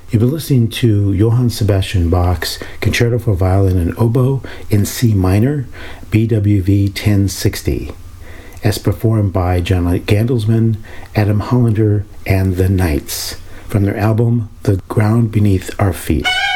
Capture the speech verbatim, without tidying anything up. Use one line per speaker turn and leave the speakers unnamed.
You've been listening to Johann Sebastian Bach's Concerto for Violin and Oboe in C minor, B W V ten sixty, as performed by John Gandelsman, Adam Hollander, and the Knights, from their album The Ground Beneath Our Feet.